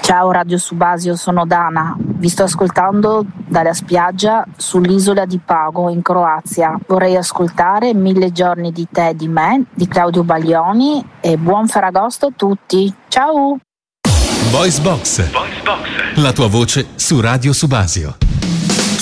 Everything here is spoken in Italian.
Ciao Radio Subasio, sono Dana. Vi sto ascoltando dalla spiaggia sull'isola di Pago in Croazia. Vorrei ascoltare 1000 giorni di te di me, di Claudio Baglioni, e buon Ferragosto a tutti. Ciao! Voice Box. La tua voce su Radio Subasio.